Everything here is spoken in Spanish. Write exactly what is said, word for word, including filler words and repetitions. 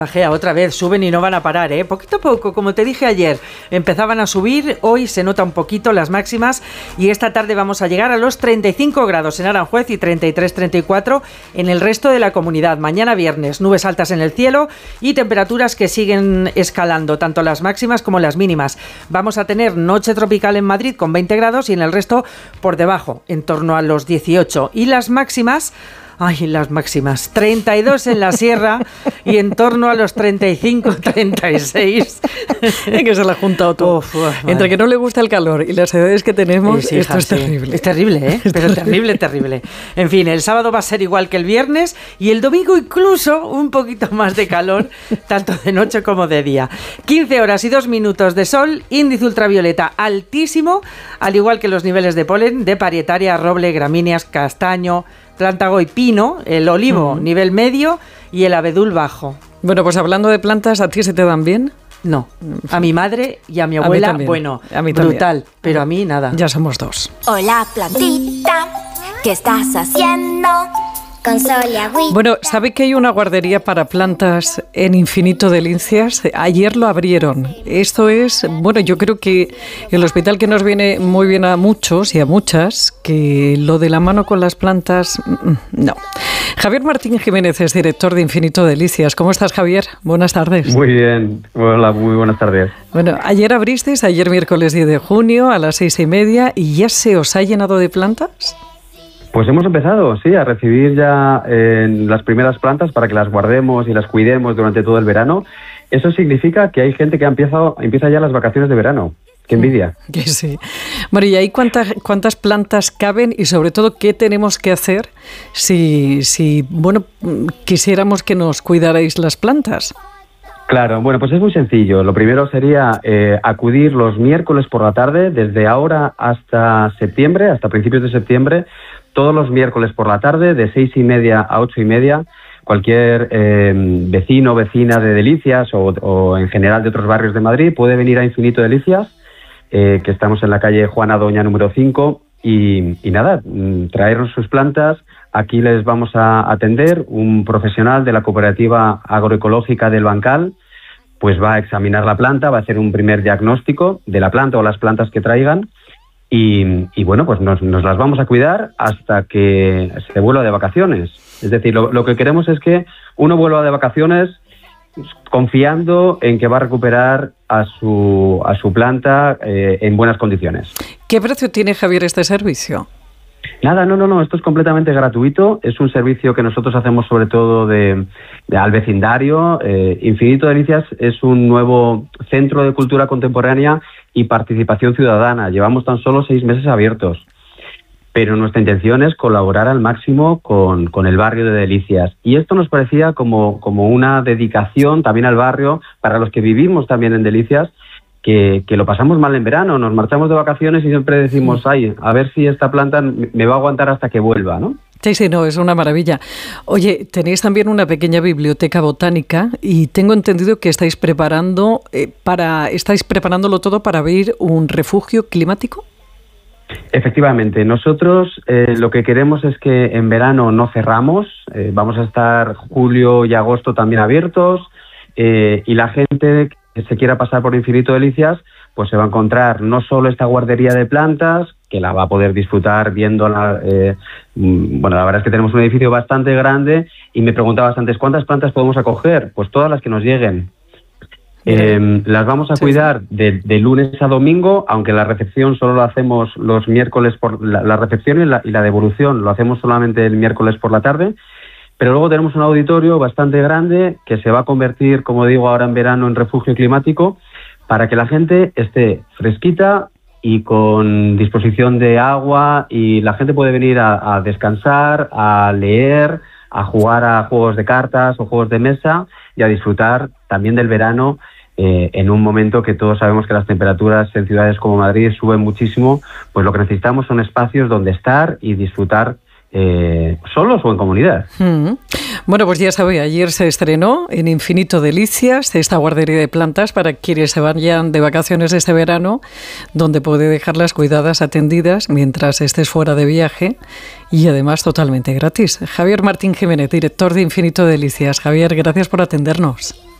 Bajea otra vez, suben y no van a parar, ¿eh? Poquito a poco, como te dije ayer, empezaban a subir, hoy se nota un poquito las máximas y esta tarde vamos a llegar a los treinta y cinco grados en Aranjuez y treinta y tres, treinta y cuatro en el resto de la comunidad. Mañana viernes, nubes altas en el cielo y temperaturas que siguen escalando, tanto las máximas como las mínimas. Vamos a tener noche tropical en Madrid con veinte grados y en el resto por debajo, en torno a los dieciocho. Y las máximas... Ay, las máximas. treinta y dos en la sierra y en torno a los treinta y cinco, treinta y seis. Es que se la ha juntado todo. Uf, entre que no le gusta el calor y las edades que tenemos, sí, esto hija, es sí. terrible. Es terrible, ¿eh? Pero terrible, terrible. En fin, el sábado va a ser igual que el viernes y el domingo incluso un poquito más de calor, tanto de noche como de día. quince horas y dos minutos de sol, índice ultravioleta altísimo, al igual que los niveles de polen de parietaria, roble, gramíneas, castaño, plántago y pino, el olivo, uh-huh. nivel medio y el abedul bajo. Bueno, pues hablando de plantas, ¿a ti se te dan bien? No, a mi madre y a mi abuela, a bueno, a mí brutal, pero a mí nada. Ya somos dos. Hola, plantita, ¿qué estás haciendo? Con sol y agüita. Bueno, ¿sabe que hay una guardería para plantas en Infinito de Lincias? Ayer lo abrieron. Esto es, bueno, yo creo que el hospital que nos viene muy bien a muchos y a muchas, que lo de la mano con las plantas, no. Javier Martín Jiménez es director de Infinito de Lincias. ¿Cómo estás, Javier? Buenas tardes. Muy bien. Hola, muy buenas tardes. Bueno, ayer abristeis, ayer miércoles diez de junio a las seis y media, y ya se os ha llenado de plantas. Pues hemos empezado, sí, a recibir ya eh, las primeras plantas para que las guardemos y las cuidemos durante todo el verano. Eso significa que hay gente que ha empezado, empieza ya las vacaciones de verano. ¡Qué envidia! Que sí. Bueno, ¿y ahí cuántas, cuántas plantas caben y sobre todo qué tenemos que hacer si, si bueno, quisiéramos que nos cuidarais las plantas? Claro, bueno, pues es muy sencillo. Lo primero sería eh, acudir los miércoles por la tarde, desde ahora hasta septiembre, hasta principios de septiembre, todos los miércoles por la tarde, de seis y media a ocho y media, cualquier eh, vecino o vecina de Delicias o, o en general de otros barrios de Madrid puede venir a Infinito Delicias, eh, que estamos en la calle Juana Doña número cinco, y, y nada, traernos sus plantas. Aquí les vamos a atender. Un profesional de la cooperativa agroecológica del Bancal pues va a examinar la planta, va a hacer un primer diagnóstico de la planta o las plantas que traigan. Y, y bueno, pues nos, nos las vamos a cuidar hasta que se vuelva de vacaciones. Es decir, lo, lo que queremos es que uno vuelva de vacaciones confiando en que va a recuperar a su, a su planta eh, en buenas condiciones. ¿Qué precio tiene, Javier, este servicio? Nada, no, no, no, esto es completamente gratuito. Es un servicio que nosotros hacemos sobre todo de, de al vecindario. Eh, Infinito Delicias es un nuevo centro de cultura contemporánea y participación ciudadana. Llevamos tan solo seis meses abiertos, pero nuestra intención es colaborar al máximo con, con el barrio de Delicias. Y esto nos parecía como, como una dedicación también al barrio, para los que vivimos también en Delicias, que, que lo pasamos mal en verano, nos marchamos de vacaciones y siempre decimos, ay, a ver si esta planta me va a aguantar hasta que vuelva, ¿no? Sí, sí, no, es una maravilla. Oye, tenéis también una pequeña biblioteca botánica y tengo entendido que estáis preparando eh, para, estáis preparándolo todo para abrir un refugio climático. Efectivamente, nosotros eh, lo que queremos es que en verano no cerramos, eh, vamos a estar julio y agosto también abiertos, eh, y la gente que se quiera pasar por Infinito Delicias pues se va a encontrar no solo esta guardería de plantas, que la va a poder disfrutar viéndola. Eh, bueno, la verdad es que tenemos un edificio bastante grande y me preguntabas antes, ¿cuántas plantas podemos acoger? Pues todas las que nos lleguen. Eh, las vamos a cuidar de, de lunes a domingo, aunque la recepción solo lo hacemos los miércoles, por la, la recepción y la, y la devolución lo hacemos solamente el miércoles por la tarde. Pero luego tenemos un auditorio bastante grande que se va a convertir, como digo, ahora en verano en refugio climático, para que la gente esté fresquita y con disposición de agua, y la gente puede venir a, a descansar, a leer, a jugar a juegos de cartas o juegos de mesa y a disfrutar también del verano eh, en un momento que todos sabemos que las temperaturas en ciudades como Madrid suben muchísimo. Pues lo que necesitamos son espacios donde estar y disfrutar eh, solos o en comunidad. Mm. Bueno, pues ya sabe, ayer se estrenó en Infinito Delicias esta guardería de plantas para quienes se vayan de vacaciones este verano, donde puede dejarlas cuidadas, atendidas mientras estés fuera de viaje y además totalmente gratis. Javier Martín Jiménez, director de Infinito Delicias. Javier, gracias por atendernos.